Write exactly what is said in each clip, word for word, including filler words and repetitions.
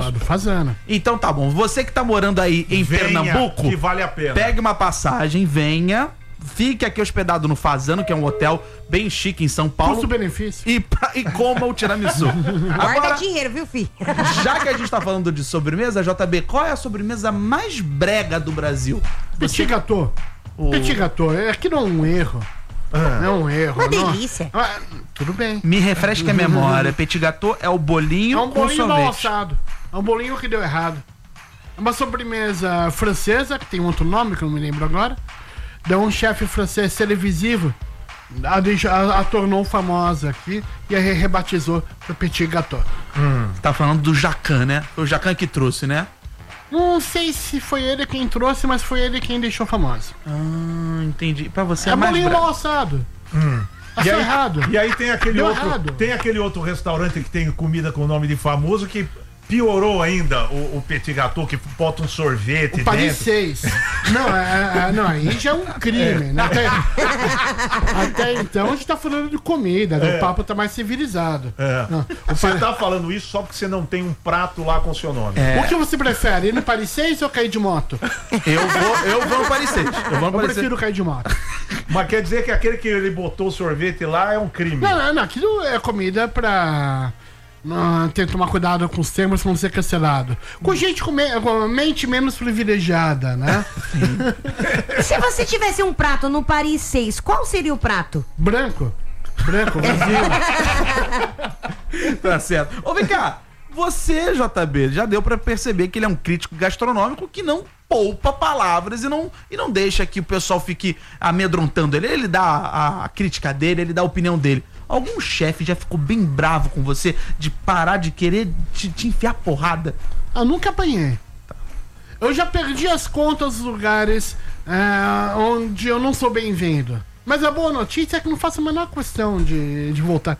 do Fazano. Então tá bom. Você que tá morando aí em Venha, Pernambuco, que vale a pena. pegue uma passagem, venha, fique aqui hospedado no Fazano, que é um hotel bem chique em São Paulo. Custo-benefício. E, pra- e coma o tiramisu. Guarda Agora, dinheiro, viu, filho? já que a gente tá falando de sobremesa, J B, qual é a sobremesa mais brega do Brasil? Petit gâteau. O- Petit gâteau. Aqui não é um erro. Não é um erro. Uma não. delícia. Ah, tudo bem. Me refresca a memória. Petit gâteau é o bolinho, É um com bolinho mal sorvete. assado. É um bolinho que deu errado. É uma sobremesa francesa, que tem outro nome que eu não me lembro agora. Deu um chefe francês televisivo. A, deixa- a- a tornou famosa aqui e aí rebatizou para Petit Gâteau. Você tá falando do Jacan, né? Foi o Jacan que trouxe, né? Não sei se foi ele quem trouxe, mas foi ele quem deixou famosa. Ah, entendi. Pra você é, É mais bolinho brega. mal assado. E Assou aí, errado. e aí tem aquele Deu outro, errado. tem aquele outro restaurante que tem comida com nome de famoso que piorou ainda o, o petit gâteau, que bota um sorvete O Paris dentro. seis. Não, é, é- não, aí já é um crime, né? Até, até então a gente tá falando de comida, né? O papo tá mais civilizado. É. Não, o Você pa- tá falando isso só porque você não tem um prato lá com seu nome. É. O que você prefere, ir no Paris seis ou cair de moto? Eu vou, eu vou no Paris seis. Eu vou no Eu Paris seis. prefiro cair de moto. Mas quer dizer que aquele que ele botou o sorvete lá é um crime. Não, não, não, aquilo é comida pra... Não, tem que tomar cuidado com os termos pra não ser cancelado. Com gente com, me- com mente menos privilegiada, né? Se você tivesse um prato no Paris seis, qual seria o prato? Branco. Branco, vazio. Tá certo. Ô, vem cá. Você, J B, já deu pra perceber que ele é um crítico gastronômico que não poupa palavras e não, e não deixa que o pessoal fique amedrontando ele. Ele dá a, a crítica dele, ele dá a opinião dele. Algum chefe já ficou bem bravo com você de parar de querer te, te enfiar porrada? Eu nunca apanhei. Eu já perdi as contas dos lugares é, onde eu não sou bem-vindo. Mas a boa notícia é que não faço a menor questão de, de voltar.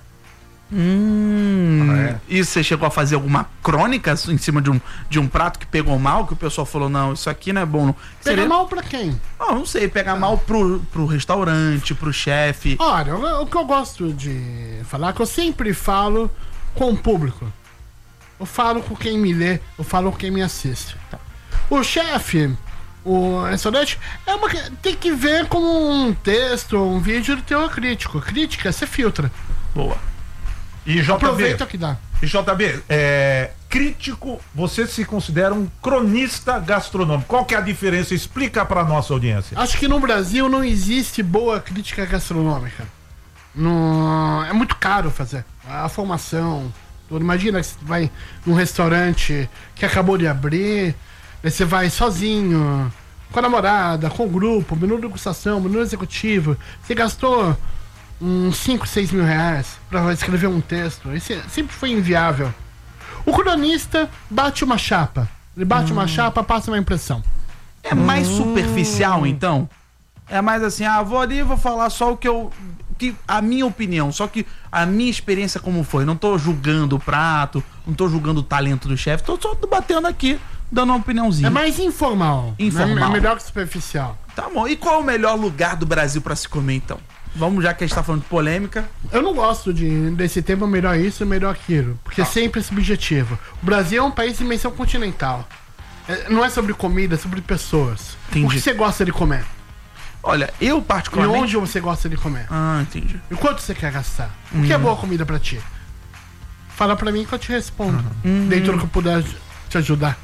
Hum. Ah, é? E você chegou a fazer alguma crônica em cima de um, de um prato que pegou mal, que o pessoal falou, não, isso aqui não é bom. Não. Pega Seria- mal pra quem? Não, não sei, pegar mal pro, pro restaurante, pro chefe. Olha, o, o que eu gosto de falar é que eu sempre falo com o público. Eu falo com quem me lê, eu falo com quem me assiste. O chefe, o restaurante, é uma, tem que ver como um texto, um vídeo de teor crítico. Crítica, você filtra. Boa. E J B, Aproveita o que dá. e J B, é, crítico, você se considera um cronista gastronômico. Qual que é a diferença? Explica pra nossa audiência. Acho que no Brasil não existe boa crítica gastronômica. Não, é muito caro fazer. A formação. Tudo. Imagina que você vai num restaurante que acabou de abrir, aí você vai sozinho, com a namorada, com o grupo, menu de degustação, menu executivo. Você gastou uns cinco, seis mil reais pra escrever um texto. Isso sempre foi inviável. O cronista bate uma chapa. Ele bate uma chapa, passa uma impressão. É mais superficial, então? É mais assim, ah, vou ali e vou falar só o que eu... Que, a minha opinião, só que a minha experiência como foi. Não tô julgando o prato, não tô julgando o talento do chefe, tô só batendo aqui, dando uma opiniãozinha. É mais informal. Informal. Né? É melhor que superficial. Tá bom, e qual é o melhor lugar do Brasil pra se comer, então? Vamos, já que a gente tá falando de polêmica. Eu não gosto de, desse tema melhor isso, melhor aquilo. Porque sempre é subjetivo. O Brasil é um país de dimensão continental. É, não é sobre comida, é sobre pessoas. Entendi. O que você gosta de comer? Olha, eu E particularmente... onde você gosta de comer? Ah, entendi. E quanto você quer gastar? O que é boa comida pra ti? Fala pra mim que eu te respondo. Dentro do que eu puder te ajudar.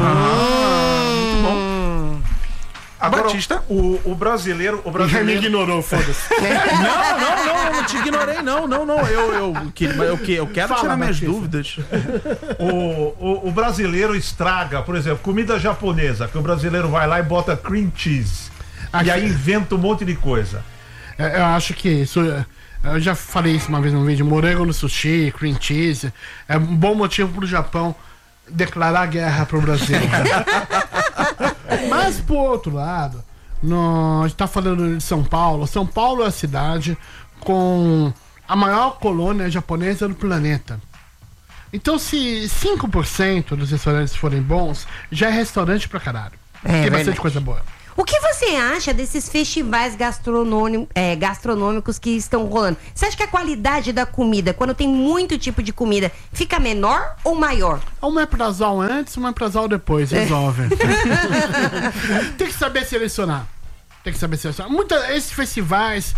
Muito bom. Agora, Batista? o, o brasileiro, o Já me brasileiro, ignorou, foda-se. Não, não, não, eu não te ignorei, não, não, não. Eu, eu, que, eu, que, eu quero Fala, tirar minhas Batista. dúvidas. o, o, o brasileiro estraga, por exemplo, comida japonesa, que o brasileiro vai lá e bota cream cheese. Aqui- E aí inventa um monte de coisa. É, Eu acho que isso. Eu já falei isso uma vez num vídeo: morango no sushi, cream cheese. É um bom motivo pro Japão declarar guerra pro Brasil. Mas, por outro lado, no, a gente tá falando de São Paulo. São Paulo é a cidade com a maior colônia japonesa do planeta. Então, se cinco por cento dos restaurantes forem bons, já é restaurante pra caralho. É Tem verdade. bastante coisa boa. O que você acha desses festivais gastronômicos, é, gastronômicos que estão rolando? Você acha que a qualidade da comida, quando tem muito tipo de comida, fica menor ou maior? Um omeprazol antes, um omeprazol depois, resolve. Tem que saber selecionar. Tem que saber selecionar. Muita, esses festivais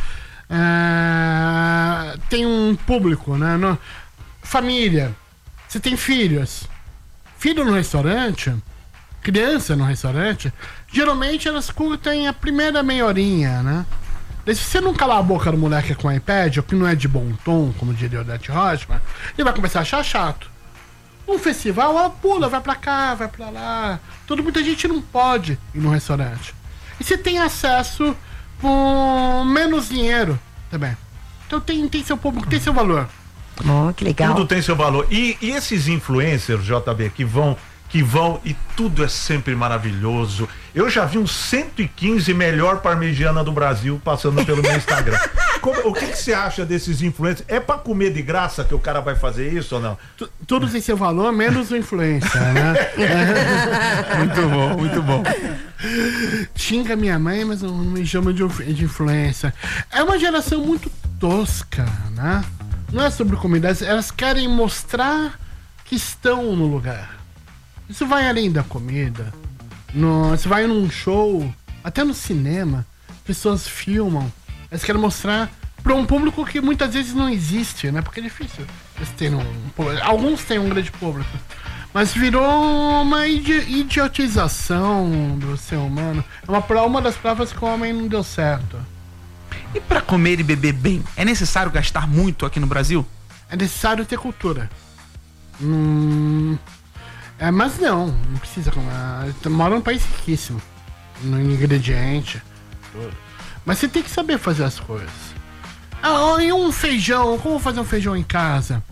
uh, tem um público, né? No, família. Você tem filhos. Filho no restaurante, criança no restaurante, geralmente elas curtem a primeira meia horinha, né? Se você não calar a boca do moleque com o iPad, o que não é de bom tom, como diria o Odete Roitman, ele vai começar a achar chato. Um festival, ela pula, vai pra cá, vai pra lá. Toda muita gente não pode ir no restaurante. E você tem acesso com menos dinheiro também. Então tem, tem seu público, tem seu valor. Oh, que legal. Tudo tem seu valor. E, e esses influencers, J B, que vão, que vão e tudo é sempre maravilhoso. Eu já vi uns cento e quinze melhor parmegiana do Brasil passando pelo meu Instagram. Como, o que, que você acha desses influencers? É pra comer de graça que o cara vai fazer isso ou não? Tu, tudo tem seu valor, menos o influencer, né? Muito bom, muito bom. Xinga minha mãe, mas não me chama de, de influencer. É uma geração muito tosca, né? Não é sobre comida, elas querem mostrar que estão no lugar. Isso vai além da comida. No, você vai num show, até no cinema, pessoas filmam. Elas querem mostrar para um público que muitas vezes não existe, né? Porque é difícil eles terem um, alguns têm um grande público. Mas virou uma idi- idiotização do ser humano. É uma, uma das provas que o homem não deu certo. E pra comer e beber bem, é necessário gastar muito aqui no Brasil? É necessário ter cultura. Hum, é, mas não, não precisa comer. Mora num país riquíssimo. No ingrediente. Tudo. Mas você tem que saber fazer as coisas. Ah, e um feijão, como fazer um feijão em casa?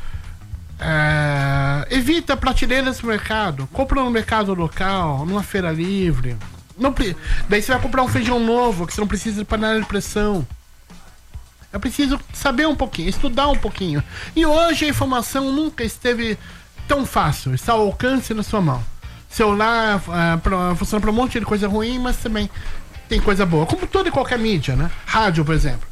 É, evita prateleiras no mercado. Compra no mercado local, numa feira livre. Não, daí você vai comprar um feijão novo, que você não precisa de panela de pressão. É preciso saber um pouquinho, estudar um pouquinho. E hoje a informação nunca esteve tão fácil, está ao alcance na sua mão. Celular uh, pra, funciona para um monte de coisa ruim, mas também tem coisa boa. Como toda e qualquer mídia, né? Rádio, por exemplo.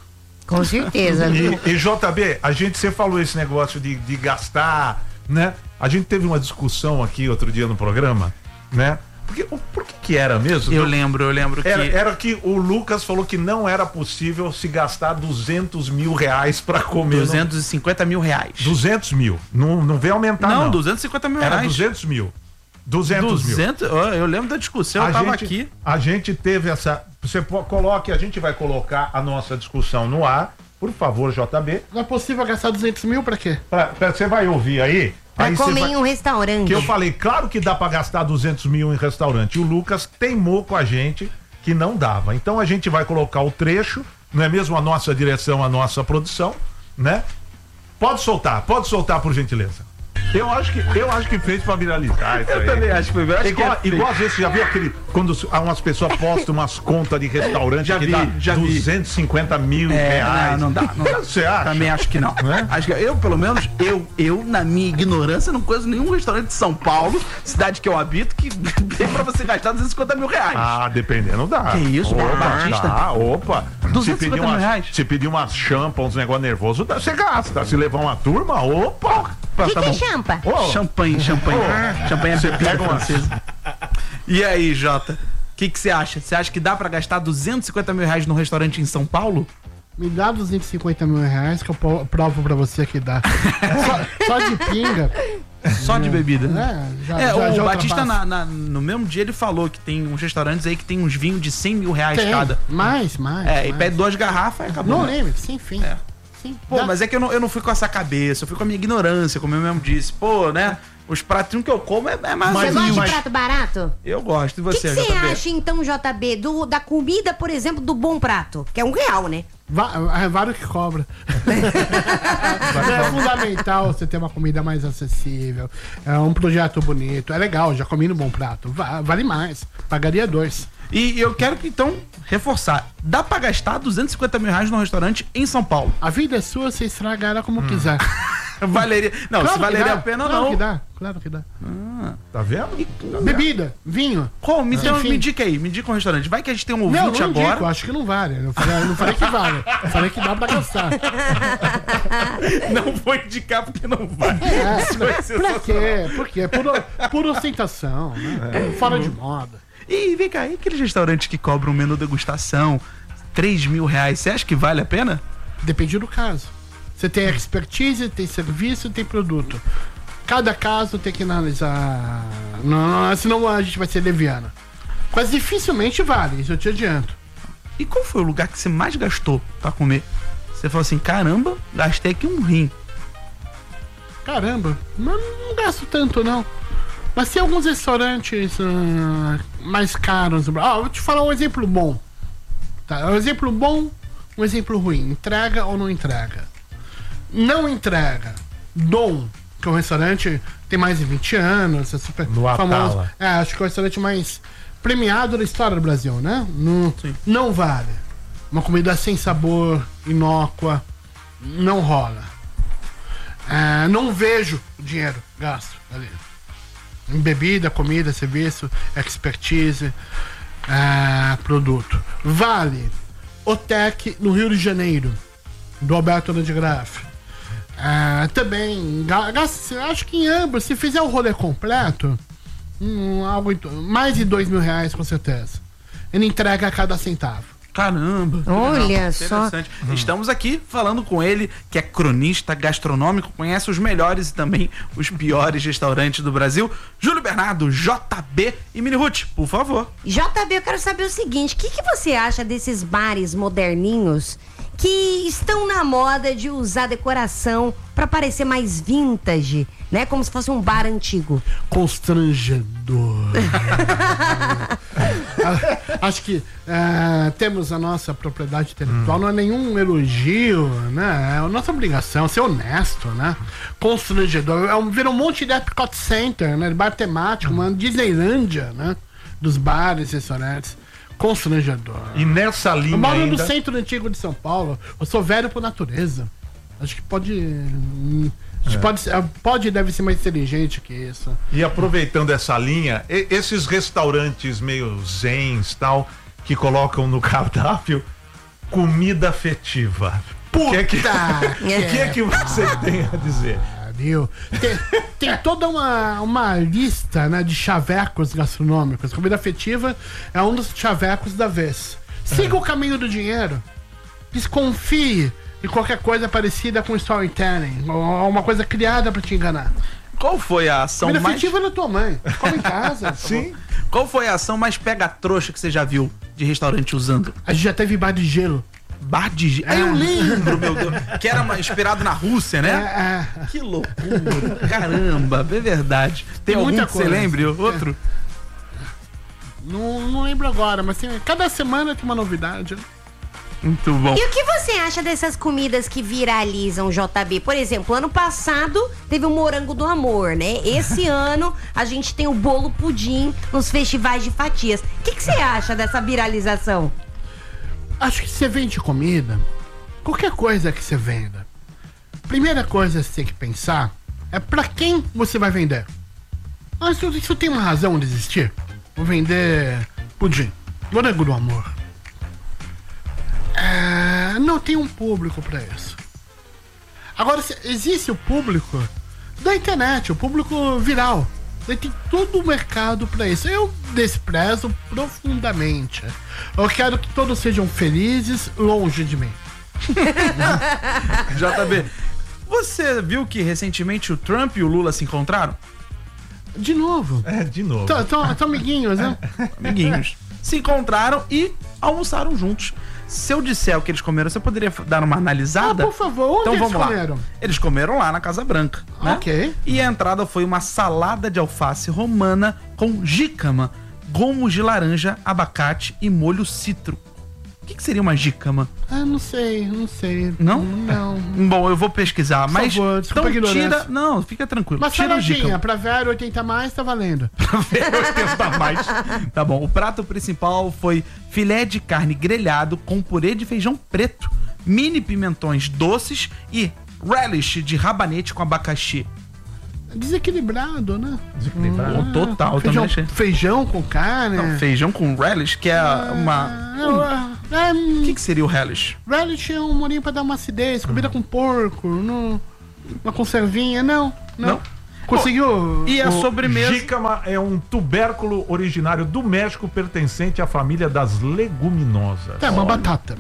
Com certeza. E, e J B, a gente, você falou esse negócio de, de gastar, né? A gente teve uma discussão aqui outro dia no programa, né? Porque, por que que era mesmo? Eu lembro, eu lembro era, que... Era que o Lucas falou que não era possível se gastar duzentos mil reais pra comer. duzentos e cinquenta mil reais. duzentos mil. Não, não vem aumentar, não. Não, duzentos e cinquenta mil era reais. duzentos mil. duzentos, duzentos mil. Eu lembro da discussão, a eu tava gente, aqui. A gente teve essa... Você coloque, a gente vai colocar a nossa discussão no ar. Por favor, J B. Não é possível gastar duzentos mil pra quê? Pra, pra, você vai ouvir aí... Pra Aí comer vai... em um restaurante. Que eu falei, claro que dá pra gastar duzentos mil em restaurante. E o Lucas teimou com a gente que não dava. Então a gente vai colocar o trecho, não é mesmo a nossa direção, a nossa produção, né? Pode soltar, pode soltar por gentileza. Eu acho que, eu acho que fez pra viralizar isso Eu aí. também acho que foi. Acho Igual, que é igual às vezes você já viu aquele. Quando umas pessoas postam umas contas de restaurante Já que vi, dá já vi. duzentos e cinquenta mil É, reais. não, não dá. Não dá. Você acha? Também acho que não. Não é? Acho que eu, pelo menos, eu, eu, na minha ignorância, não conheço nenhum restaurante de São Paulo, cidade que eu habito, que tem pra você gastar duzentos e cinquenta mil reais. Ah, dependendo dá. Que isso, opa, Batista? Dá, opa. duzentos e cinquenta mil reais? Se pedir umas champa, uns negócios nervosos, dá, você gasta. Se levar uma turma, opa. O que, Tá que é bom. champa? Oh, Champanhe, champanhe. Champanhe é Você bebida pega uma- francesa. E aí, Jota? O que que você acha? Você acha que dá pra gastar duzentos e cinquenta mil reais num restaurante em São Paulo? Me dá duzentos e cinquenta mil reais que eu po- provo pra você que dá. só, só de pinga. Só de bebida? É, já, É, já, o já Batista, ultrapassa. na- na- no mesmo dia, ele falou que tem uns restaurantes aí que tem uns vinhos de cem mil reais Tem, cada. mais, mais. É, e mais. pede duas garrafas e acabou. Não né? lembro, sem fim. É. Sim, Pô, dá. mas é que eu não, eu não fui com essa cabeça, eu fui com a minha ignorância, como eu mesmo disse. Pô, né? Os pratinhos que eu como é, é mais Você ou gosta menos. de prato barato? Eu gosto. E O que você, que você J B? acha, então, J B, do, da comida, por exemplo, do bom prato? Que é um real, né? Va- é vários que cobra. É fundamental você ter uma comida mais acessível. É um projeto bonito. É legal, já comi no Bom Prato. Va- vale mais. Pagaria dois. E eu quero que, então, reforçar. Dá pra gastar duzentos e cinquenta mil reais num restaurante em São Paulo? A vida é sua, você estraga ela como quiser. Valeria. Não, Claro se que valeria dá, a pena, claro não. que dá, claro que dá. Ah. Tá vendo? E, Bebida, vinho. Qual? Me, então, Enfim. me dica aí, me dica um restaurante. Vai que a gente tem um Não, ouvinte não agora. digo, acho que não vale. Eu falei, eu não falei que vale. Eu falei que dá pra gastar. Não vou indicar porque não vai. É, Isso vai pra sensacional. quê? Por quê? Por, por ostentação, né? Fora de moda. E vem cá, e aqueles restaurantes que cobram um menu degustação, três mil reais, você acha que vale a pena? Depende do caso. Você tem expertise, tem serviço, tem produto. Cada caso tem que analisar. Não, senão a gente vai ser leviano. Mas dificilmente vale, isso eu te adianto. E qual foi o lugar que você mais gastou pra comer? Você falou assim, caramba, gastei aqui um rim. Caramba, mas não gasto tanto não. Mas tem alguns restaurantes ah, mais caros. Ah, vou te falar um exemplo bom. Tá, um exemplo bom, um exemplo ruim. Entrega ou não entrega? Não entrega. Dom, que é um restaurante tem mais de vinte anos, é super No famoso. Atala. É, acho que é o restaurante mais premiado da história do Brasil, né? Não, não vale. Uma comida sem sabor, inócua, não rola. É, não vejo o dinheiro gasto ali. Em bebida, comida, serviço, expertise, é, produto. Vale Otec no Rio de Janeiro, do Alberto Landgraf. É, também, ga- gasta, acho que em ambos, se fizer o rolê completo, hum, algo em to- mais de dois mil reais com certeza. Ele entrega a cada centavo. Caramba. que Olha legal, só. interessante. Estamos aqui falando com ele, que é cronista gastronômico, conhece os melhores e também os piores restaurantes do Brasil. Júlio Bernardo, J B e Mini Ruth, por favor. J B, eu quero saber o seguinte: o que, que você acha desses bares moderninhos que estão na moda de usar decoração pra parecer mais vintage, né? Como se fosse um bar antigo. Constrangedor. Ah, acho que ah, temos a nossa propriedade intelectual, não é nenhum elogio, né? É a nossa obrigação ser honesto, né? Constrangedor. É um, vira um monte de Epcot Center, né? Bar temático, uma Disneylândia, né? Dos bares, restaurantes. Constrangedor. e nessa linha Eu moro no ainda... centro antigo de São Paulo. Eu sou velho por natureza. Acho que pode. hum, A gente pode, ser- pode e deve ser mais inteligente que isso. E aproveitando essa linha, e- esses restaurantes meio zens tal, que colocam no cardápio comida afetiva. O que é que, o que é que você tem a dizer? Viu? Tem, tem toda uma, uma lista, né, de chavecos gastronômicos. Comida afetiva é um dos chavecos da vez. Siga o caminho do dinheiro. Desconfie de qualquer coisa parecida com storytelling ou uma coisa criada pra te enganar. Qual foi a ação Comida mais... afetiva é da tua mãe. Come em casa. Sim. Qual foi a ação mais pega-trouxa que você já viu de restaurante usando? A gente já teve bar de gelo. Bar de gelo. Eu lembro, meu Deus. Que era uma- inspirado na Rússia, né? É, é. Que loucura. Caramba, é verdade. Tem, Tem algum muita que você coisa. lembre? Outro? Não, não lembro agora, mas tem, cada semana tem uma novidade. né? Muito bom. E o que você acha dessas comidas que viralizam, J B? Por exemplo, ano passado teve o morango do amor, né? Esse ano a gente tem o bolo pudim nos festivais de fatias. O que, que você acha dessa viralização? Acho que você vende comida, qualquer coisa que você venda, primeira coisa que você tem que pensar é pra quem você vai vender. Mas isso, isso tem uma razão de existir. Vou vender pudim, morango do amor. É, não tem um público pra isso. Agora, se- existe o público da internet, o público viral. Daí tem todo o mercado pra isso. Eu desprezo profundamente. Eu quero que todos sejam felizes longe de mim. J B, você viu que recentemente o Trump e o Lula se encontraram? De novo. É, de novo. Estão amiguinhos, né? Amiguinhos. Se encontraram e almoçaram juntos. Se eu disser o que eles comeram, você poderia dar uma analisada? Ah, por favor, onde então eles vamos lá. comeram? Eles comeram lá na Casa Branca, né? Ok. E a entrada foi uma salada de alface romana com jícama, gomos de laranja, abacate e molho citro. O que, que seria uma jícama? Ah, não sei, não sei. Não? Não. Bom, eu vou pesquisar, Por mas favor, desculpa a então ignorância. tira, não, fica tranquilo. Mas tira o saladinha, jícama. pra velho oitenta mais, tá valendo. mais. Tá bom, o prato principal foi filé de carne grelhado com purê de feijão preto, mini pimentões doces e relish de rabanete com abacaxi. Desequilibrado, né? Desequilibrado. Hum, total, feijão, também achei. feijão com carne. Não, feijão com relish, que é uma... É, é, O que, que seria o relish? relish é um molinho pra dar uma acidez, comida com porco, não, uma conservinha, não, não. Não? Conseguiu? E a O sobremesa? jícama é um tubérculo originário do México pertencente à família das leguminosas. É uma batata.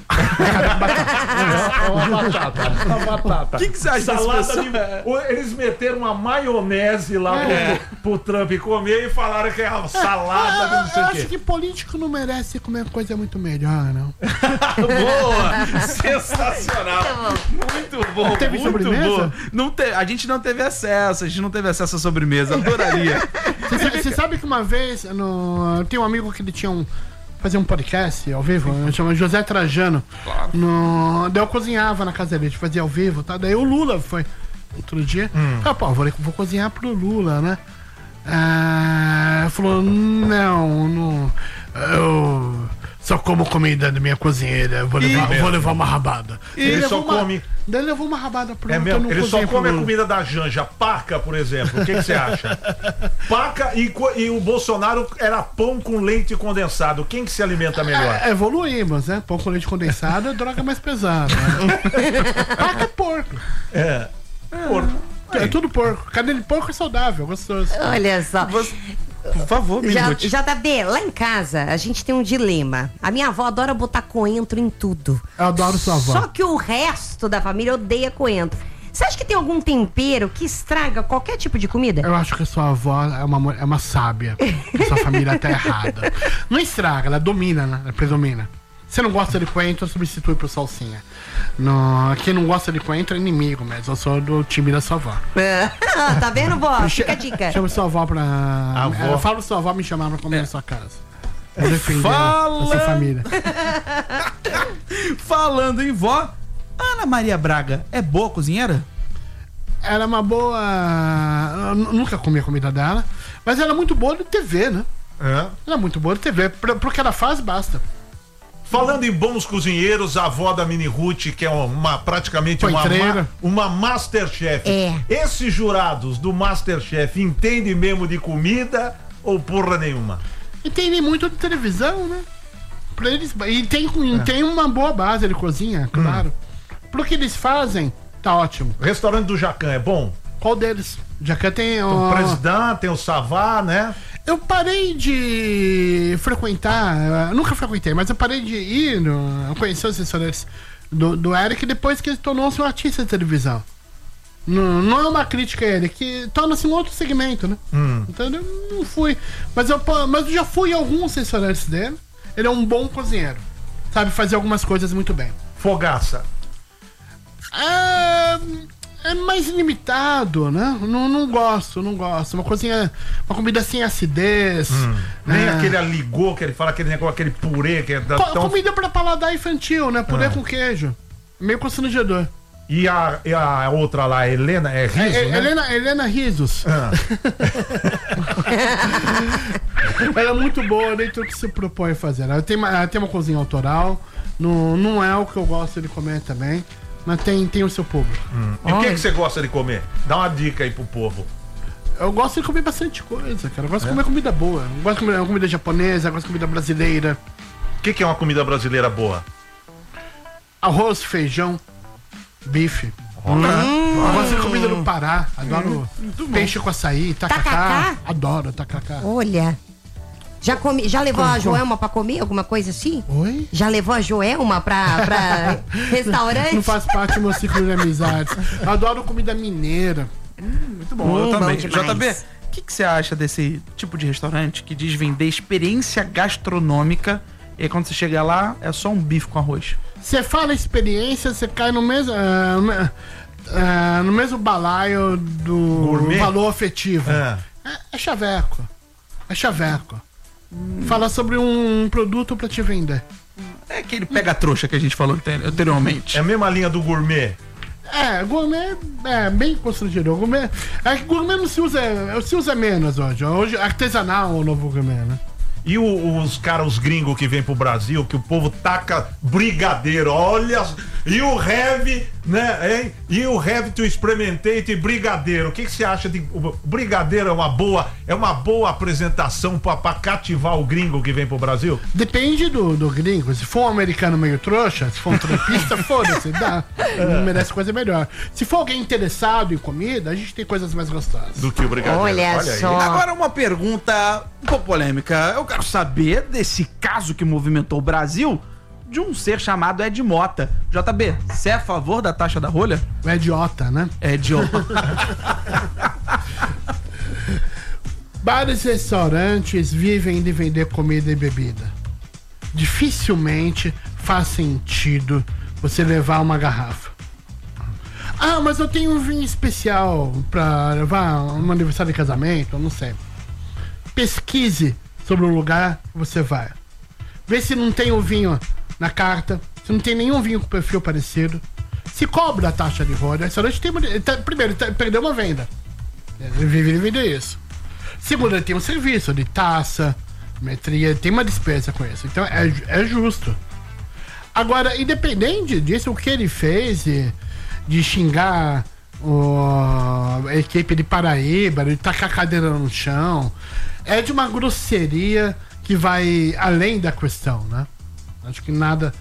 É uma batata. É uma batata. O que, que você acha desse Salada pessoal? de... Eles meteram uma maionese lá É. pro, pro Trump comer e falaram que é uma salada de não sei Eu o acho quê. que político não merece comer coisa muito melhor, não. Boa! Sensacional! Muito bom, Teve muito sobremesa? bom. Não te... A gente não teve acesso, a gente não teve acesso à sobremesa, adoraria. Você sabe, você sabe que uma vez, no, eu tenho um amigo que ele tinha um. Fazia um podcast ao vivo, chama José Trajano. Claro. No, daí eu cozinhava na casa dele, a gente fazia ao vivo, tá? Daí o Lula foi outro dia. Hum. Ah, pô, vou, vou cozinhar pro Lula, né? Ah, falou, não, não. Eu só como comida da minha cozinheira, vou levar, E- vou levar uma rabada. Ele Daí só levou uma- come- Daí levou uma rabada pro É Lula, mesmo? que eu não Ele só cozinhei pro come a Lula. comida da Janja. Paca, por exemplo. O que que você acha? Paca e, co- e o Bolsonaro era pão com leite condensado. Quem que se alimenta melhor? É, evoluímos, né? Pão com leite condensado é droga mais pesada. Né? Paca é porco. É. Porco. É tudo porco. Carne de porco é saudável, gostoso. Olha só. Por favor, me Já, mute. J B, lá em casa a gente tem um dilema. A minha avó adora botar coentro em tudo. Eu adoro sua avó. Só que o resto da família odeia coentro. Você acha que tem algum tempero que estraga qualquer tipo de comida? Eu acho que a sua avó é uma, mu- é uma sábia. A sua família tá errada. Não estraga, ela domina, né? Ela predomina. Você não gosta de coentro, substitui por salsinha. No, quem não gosta de coentro é inimigo, mas eu sou do time da sua avó. Tá vendo, vó? Fica a dica. Chama sua avó pra. Avó. É, fala sua avó me chamar pra comer na sua casa. Vou defender a Fala. sua família. Falando em vó, Ana Maria Braga é boa cozinheira? Ela é uma boa. Eu n- nunca comi a comida dela, mas ela é muito boa de T V, né? É. Ela é muito boa de T V. Pra, pro que ela faz, basta. Falando em bons cozinheiros, a avó da Mini Ruth, que é uma, praticamente uma, Poitreira. ma, uma Masterchef. É. Esses jurados do Masterchef entendem mesmo de comida ou porra nenhuma? Entendem muito de televisão, né? Pra eles, e tem, e tem uma boa base de cozinha, claro. Pro que eles fazem, tá ótimo. O restaurante do Jacan é bom? Qual deles? Já que tem O o. Presidente, tem o Savá, né? Eu parei de frequentar, eu nunca frequentei, mas eu parei de ir, no, conhecer os restaurantes do, do Eric depois que ele tornou-se um artista de televisão. Não, não é uma crítica a ele, que torna-se um outro segmento, né? Hum. Então eu não fui. Mas eu, mas eu já fui em alguns restaurantes dele. Ele é um bom cozinheiro. Sabe fazer algumas coisas muito bem. Fogaça. É, é mais limitado, né? Não, não gosto, não gosto. Uma cozinha, uma comida sem acidez. Nem né? aquele aligô que ele fala, aquele negócio, aquele purê que é da- Co- tão... Comida pra paladar infantil, né? Purê Ah. com queijo. Meio constrangedor. E a, e a outra lá, a Helena, é riso, É, é, né? Helena, Helena Risos. Ah. Ela é muito boa dentro do que se propõe a fazer. Ela tem uma, ela tem uma cozinha autoral. Não, não é o que eu gosto de comer também. Mas tem, tem o seu público. E o que, que você gosta de comer? Dá uma dica aí pro povo. Eu gosto de comer bastante coisa, cara. Eu gosto É? de comer comida boa. Eu gosto de comer comida japonesa, eu gosto de comida brasileira. O que, que é uma comida brasileira boa? Arroz, feijão, bife. Eu gosto de comida do Pará. Adoro peixe com açaí, tacacá. Tacacá? Adoro tacacá. Olha. Já, comi, já levou Como, a como? Joelma pra comer alguma coisa assim? Oi? Já levou a Joelma pra, pra restaurante? Não faz parte do meu ciclo de amizades. Eu adoro comida mineira. Muito bom, Hum, eu bom também. demais. J B, o que, que você acha desse tipo de restaurante que diz vender experiência gastronômica e aí quando você chega lá é só um bife com arroz? Você fala experiência, você cai no mesmo. ah, no me- ah, no mesmo balaio do Gourmet? valor afetivo. Ah. É, é chaveco. É chaveco. Fala sobre um produto pra te vender. É aquele pega-trouxa que a gente falou ante- anteriormente. É a mesma linha do gourmet. É, gourmet é bem constrangedor. Gourmet, é que gourmet não se usa. Se usa menos hoje. Hoje artesanal é o novo gourmet, né? E o- os caras, os gringos que vêm pro Brasil, que o povo taca brigadeiro. Olha, You have, né, hein? You have to experimentate brigadeiro. O que que você acha de o brigadeiro? É uma boa, é uma boa apresentação pra, pra cativar o gringo que vem pro Brasil? Depende do, do gringo. Se for um americano meio trouxa, se for um trampista, foda-se, dá. Não merece coisa melhor. Se for alguém interessado em comida, a gente tem coisas mais gostosas. Do que o brigadeiro. Olha, Olha aí. só. Agora uma pergunta um pouco polêmica. Eu quero saber desse caso que movimentou o Brasil de um ser chamado Ed Mota. J B, você é a favor da taxa da rolha? É idiota, né? É idiota. Vários restaurantes vivem de vender comida e bebida. Dificilmente faz sentido você levar uma garrafa. Ah, mas eu tenho um vinho especial pra levar um aniversário de casamento, eu não sei. Pesquise sobre o lugar que você vai. Vê se não tem o vinho na carta, se não tem nenhum vinho com perfil parecido. Se cobra a taxa de rolha, o restaurante tem uma, tá, primeiro, tá, perdeu uma venda. Ele vive de vender isso. Segundo, ele tem um serviço de taça, metria, tem uma despesa com isso. Então é, é justo. Agora, independente disso, o que ele fez de, de xingar o, a equipe de Paraíba, de tacar a cadeira no chão, é de uma grosseria que vai além da questão, né? Acho que nada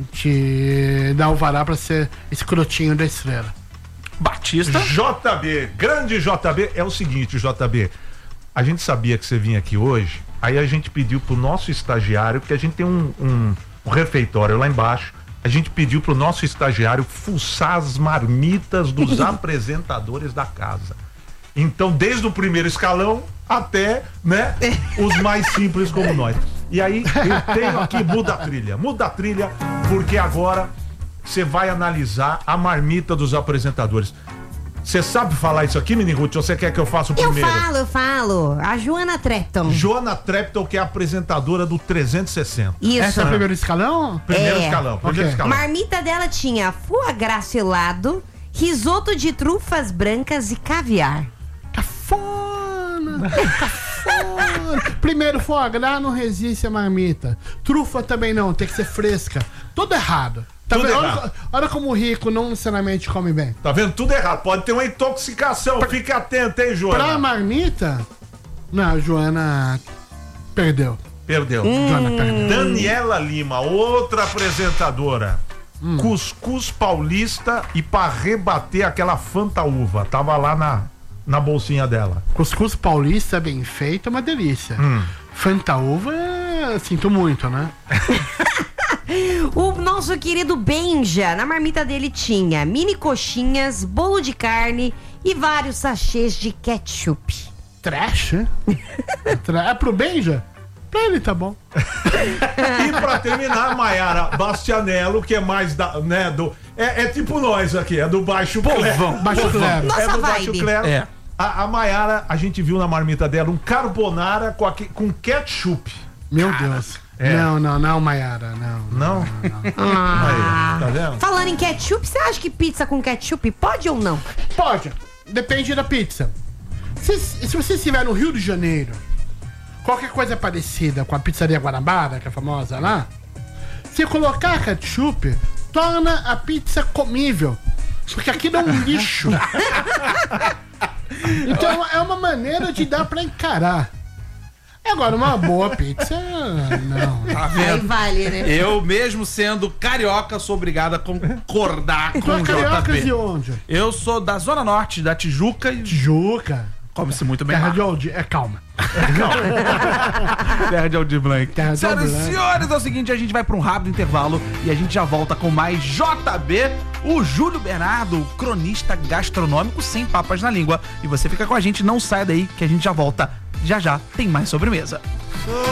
te dá alvará pra ser escrotinho da estrela. Batista. J B, grande J B, é o seguinte, J B, a gente sabia que você vinha aqui hoje, aí a gente pediu pro nosso estagiário, porque a gente tem um, um, um refeitório lá embaixo, a gente pediu pro nosso estagiário fuçar as marmitas dos apresentadores da casa. Então, desde o primeiro escalão até, né, os mais simples como nós. E aí, eu tenho aqui, muda a trilha, muda a trilha, porque agora você vai analisar a marmita dos apresentadores. Você sabe falar isso aqui, Mini Ruth, ou você quer que eu faça o Eu primeiro? falo, eu falo. A Joana Trepton. Joana Trepton, que é a apresentadora do trezentos e sessenta. Isso. Esse é o primeiro escalão? Primeiro É. escalão, primeiro Ok. escalão. Marmita dela tinha foie gras selado, risoto de trufas brancas e caviar. Cafona! Cafona! Primeiro, foie gras não resiste a marmita. Trufa também não, tem que ser fresca. Tudo errado. Tá Tudo vendo? errado. Olha, olha como o rico não necessariamente come bem. Tá vendo? Tudo errado. Pode ter uma intoxicação. Fique atento, hein, Joana? Pra marmita, não, a Joana perdeu. Perdeu. Joana perdeu. Daniela Lima, outra apresentadora. Hum. Cuscuz paulista e pra rebater aquela Fanta Uva. Tava lá na, na bolsinha dela. Cuscuz paulista bem feito é uma delícia. Hum. Fanta uva, sinto muito, né? O nosso querido Benja, na marmita dele tinha mini coxinhas, bolo de carne e vários sachês de ketchup. Trash, hein? É tra- É pro Benja? Pra ele tá bom. E pra terminar, Maiara Bastianello, que é mais da, né, do... É, é tipo nós aqui, é do Baixo Clero. Baixo Clero. Nossa É do Baixo vibe. Clero. É. A, a Maiara, a gente viu na marmita dela um carbonara com, aque- com ketchup. Meu Deus. é. Não, não, não, Maiara, não. Não? Ah. Aí, tá vendo? Falando em ketchup, você acha que pizza com ketchup pode ou não? Pode. Depende da pizza. Se, se você estiver no Rio de Janeiro, qualquer coisa parecida com a pizzaria Guanabara, que é famosa lá, se colocar ketchup, torna a pizza comível. Porque aquilo é um lixo. Então é uma maneira de dar pra encarar. Agora, uma boa pizza, não. Tá Aí vendo? vale, né? Eu, mesmo sendo carioca, sou obrigado a concordar Então com é o cariocas de J B. onde? Eu sou da Zona Norte, da Tijuca, e Tijuca. come-se muito bem Terra lá. de Aldir. É, calma. Terra de Aldir Blanc. Terra de Senhoras Aldir e Blanc. senhores, é o seguinte, a gente vai pra um rápido intervalo e a gente já volta com mais J B, o Júlio Bernardo, o cronista gastronômico sem papas na língua. E você fica com a gente, não sai daí que a gente já volta. Já já tem mais sobremesa.